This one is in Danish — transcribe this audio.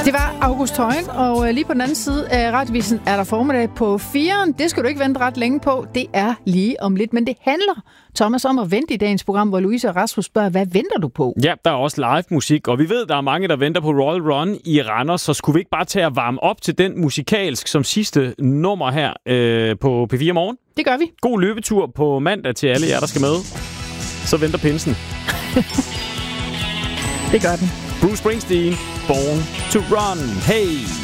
Det var August Højen, og lige på den anden side af radiovisen er der formiddag på 4'eren. Det skal du ikke vente ret længe på. Det er lige om lidt, men det handler, Thomas, om at vente i dagens program, hvor Louise og Rasmus spørger, hvad venter du på? Ja, der er også live musik, og vi ved, der er mange, der venter på Royal Run i Randers, så skulle vi ikke bare tage at varme op til den musikalsk som sidste nummer her på P4 Morgen? Det gør vi. God løbetur på mandag til alle jer, der skal med. Så venter pinsen. Det gør den. Bruce Springsteen, Born to Run. Hey!